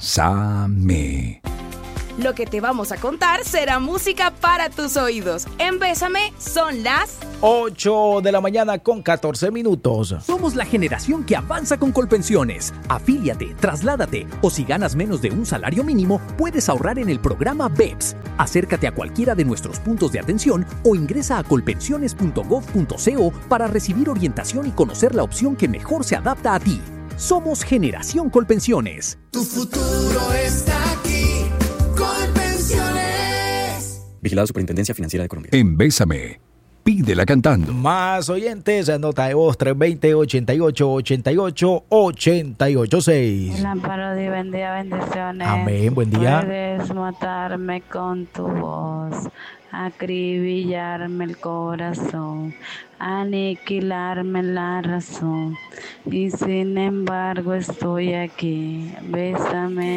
Bésame. Lo que te vamos a contar será música para tus oídos. En Bésame son las 8 de la mañana con 14 minutos. Somos la generación que avanza con Colpensiones. Afíliate, trasládate o si ganas menos de un salario mínimo, puedes ahorrar en el programa BEPS. Acércate a cualquiera de nuestros puntos de atención o ingresa a colpensiones.gov.co para recibir orientación y conocer la opción que mejor se adapta a ti. Somos Generación Colpensiones. Tu futuro está aquí. Colpensiones. Vigilado Superintendencia Financiera de Colombia. En Bésame, pídela cantando. Más oyentes, nota de voz 320-88-88-886. El amparo de bendiga, bendiciones. Amén, buen día. Puedes matarme con tu voz, acribillarme el corazón, aniquilarme la razón. Y sin embargo estoy aquí. Bésame.